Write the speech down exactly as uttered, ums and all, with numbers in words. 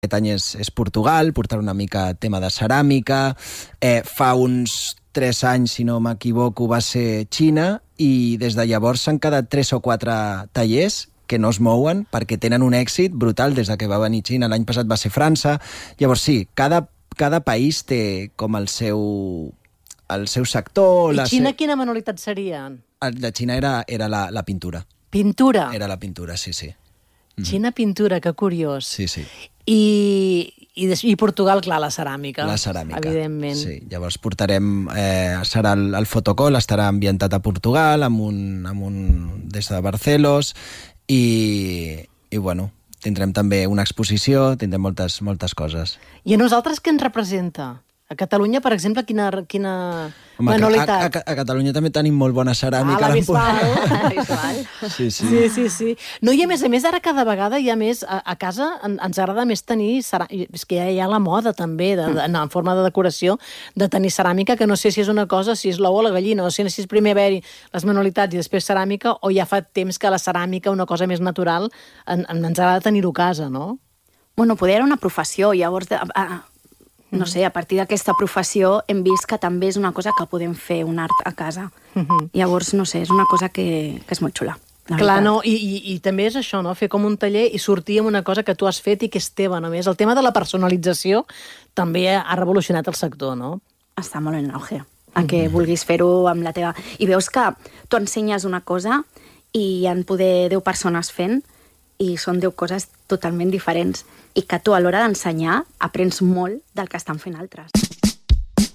Aquest any és, és Portugal, portar una mica tema de ceràmica. Eh, fa uns tres anys, si no m'equivoco, va ser Xina, i des de llavors s'han quedat tres o quatre tallers que no es mouen perquè tenen un èxit brutal des de que va venir Xina. L'any passat va ser França. Llavors sí, cada, cada país té com el seu, el seu sector. I la Xina se... quina manualitat seria? El de Xina era, era la, la pintura. Pintura? Era la pintura, sí, sí. Xina pintura, que curiós. Sí, sí. I, i, des, i Portugal, clar, la ceràmica. La ceràmica, evidentment. sí. Llavors portarem, eh, serà el, el fotocall, estarà ambientat a Portugal, amb un, amb un, des de Barcelos, i, i bueno, tindrem també una exposició, tindrem moltes, moltes coses. I a nosaltres què ens representa? A Catalunya, per exemple, quina, quina Home, manualitat? A, a, a Catalunya també tenim molt bona ceràmica. Ah, la Bisbal. La Bisbal. Sí, sí. Sí, sí, sí. No, i a més a més, ara cada vegada hi ha més... A, a casa en, ens agrada més tenir... Ceràmica. És que ja hi ha la moda, també, de, de, en forma de decoració, de tenir ceràmica, que no sé si és una cosa, si és l'ou o la gallina, o si és primer haver-hi les manualitats i després ceràmica, o ja fa temps que la ceràmica, una cosa més natural, en, en, ens agrada tenir-ho a casa, no? Bueno, poder era una professió, llavors... De, a, no sé, a partir d'aquesta professió hem vist que també és una cosa que podem fer un art a casa. Uh-huh. Llavors, no sé, és una cosa que, que és molt xula. Clar, no, i, i, i també és això, no? Fer com un taller i sortir amb una cosa que tu has fet i que és teva només. El tema de la personalització també ha revolucionat el sector, no? Està molt en auge. A que uh-huh. vulguis fer-ho amb la teva... I veus que tu ensenyes una cosa i hi ha poder deu persones fent i són deu coses totalment diferents i que tu a l'hora d'ensenyar aprens molt del que estan fent altres.